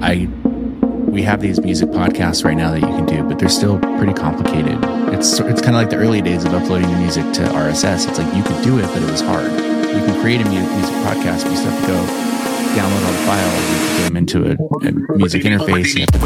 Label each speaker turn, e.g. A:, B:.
A: we have these music podcasts right now that you can do, but they're still pretty complicated. It's kind of like the early days of uploading the music to RSS. It's like you could do it, but it was hard. You can create a music podcast, but you still have to go download all the files, you have to get them into a music interface. You have to